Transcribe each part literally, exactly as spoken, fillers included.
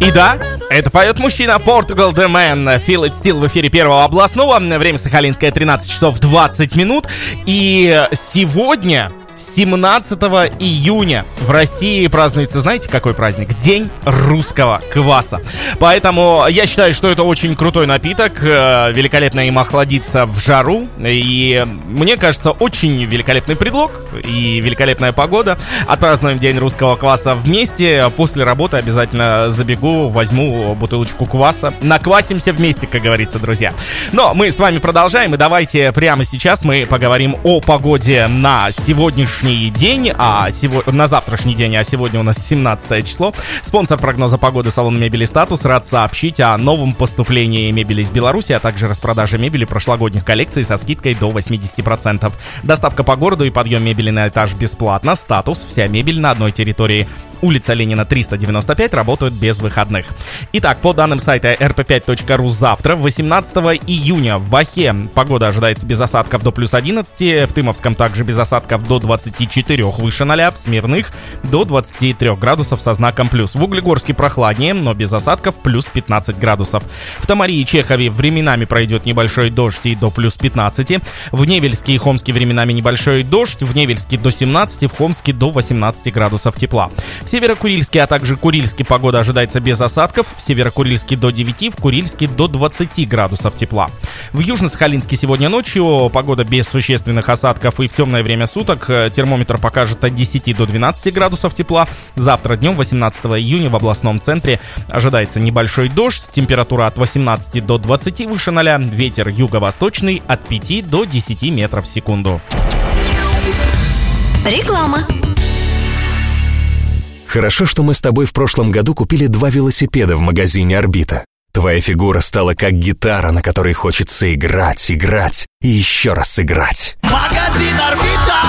И да, это поет мужчина Portugal The Man, Feel It Still в эфире Первого областного. Время сахалинское, тринадцать часов двадцать минут. И сегодня, семнадцатого июня, в России празднуется, знаете, какой праздник? День русского кваса. Поэтому я считаю, что это очень крутой напиток. Великолепно им охладиться в жару. И мне кажется, очень великолепный предлог и великолепная погода. Отпразднуем День русского кваса вместе. После работы обязательно забегу, возьму бутылочку кваса. Наквасимся вместе, как говорится, друзья. Но мы с вами продолжаем. И давайте прямо сейчас мы поговорим о погоде на сегодня. День, а сегодня, на завтрашний день, а сегодня у нас семнадцатое число. Спонсор прогноза погоды — салон мебели «Статус». Рад сообщить о новом поступлении мебели из Беларуси, а также распродаже мебели прошлогодних коллекций со скидкой до восемьдесят процентов. Доставка по городу и подъем мебели на этаж бесплатно. «Статус». Вся мебель на одной территории. Улица Ленина, триста девяносто пять, работают без выходных. Итак, по данным сайта эр пэ пять точка ру, завтра, восемнадцатого июня, в Ахе погода ожидается без осадков до плюс одиннадцати, в Тымовском также без осадков до двадцати четырёх, выше ноля, в Смирных до двадцати трёх градусов со знаком плюс. В Углегорске прохладнее, но без осадков, плюс пятнадцать градусов. В Томари и Чехове временами пройдет небольшой дождь и до плюс пятнадцати. В Невельске и Хомске временами небольшой дождь, в Невельске до семнадцати, в Хомске до восемнадцати градусов тепла. В Северо-Курильске, а также Курильске погода ожидается без осадков. В Северо-Курильске до девяти, в Курильске до двадцати градусов тепла. В Южно-Сахалинске сегодня ночью погода без существенных осадков и в темное время суток. Термометр покажет от десяти до двенадцати градусов тепла. Завтра днем, восемнадцатого июня, в областном центре ожидается небольшой дождь. Температура от восемнадцати до двадцати, выше ноля. Ветер юго-восточный от пяти до десяти метров в секунду. Реклама. Хорошо, что мы с тобой в прошлом году купили два велосипеда в магазине «Орбита». Твоя фигура стала как гитара, на которой хочется играть, играть и еще раз играть. Магазин «Орбита».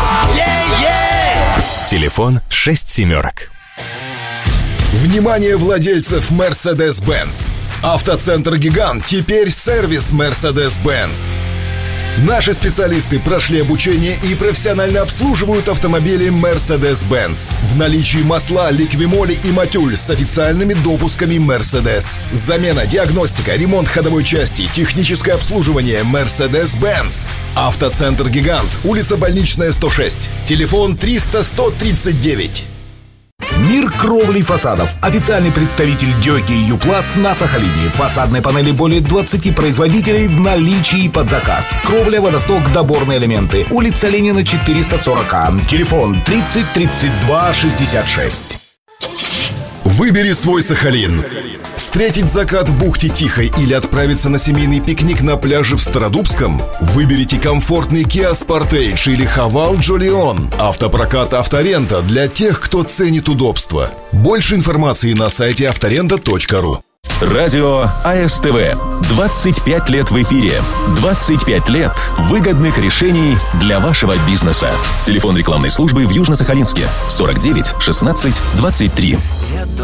Е-е! Телефон шесть семерок. Внимание владельцев Mercedes-Benz. Автоцентр «Гигант» теперь сервис Mercedes-Benz. Наши специалисты прошли обучение и профессионально обслуживают автомобили Mercedes-Benz. В наличии масла, ликвимоли и матюль с официальными допусками Mercedes. Замена, диагностика, ремонт ходовой части, техническое обслуживание Mercedes-Benz. Автоцентр «Гигант», улица Больничная, сто шесть. Телефон триста сто тридцать девять. Мир кровли фасадов. Официальный представитель Дёки и Юпласт на Сахалине. Фасадные панели более двадцати производителей в наличии под заказ. Кровля, водосток, доборные элементы. Улица Ленина, четыреста сорок А. Телефон тридцать тридцать два шестьдесят шесть. Выбери свой Сахалин. Встретить закат в бухте Тихой или отправиться на семейный пикник на пляже в Стародубском? Выберите комфортный Kia Sportage или Haval Jolion. Автопрокат «Авторента» для тех, кто ценит удобство. Больше информации на сайте авторента точка ру. Радио а эс тэ вэ. двадцать пять лет в эфире. двадцать пять лет выгодных решений для вашего бизнеса. Телефон рекламной службы в Южно-Сахалинске сорок девять шестнадцать двадцать три.